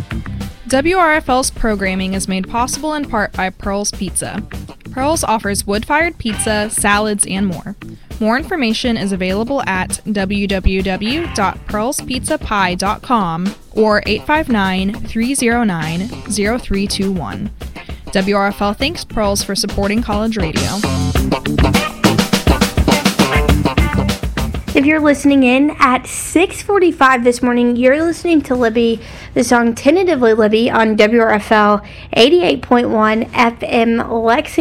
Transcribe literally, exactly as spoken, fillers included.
W R F L's programming is made possible in part by Pearl's Pizza. Pearl's offers wood-fired pizza, salads, and more. More information is available at w w w dot pearls pizza pie dot com or eight five nine, three zero nine, zero three two one. W R F L thanks Pearls for supporting college radio. If you're listening in at six forty-five this morning, you're listening to Libby, the song Tentatively Libby on W R F L eighty-eight point one F M Lexington.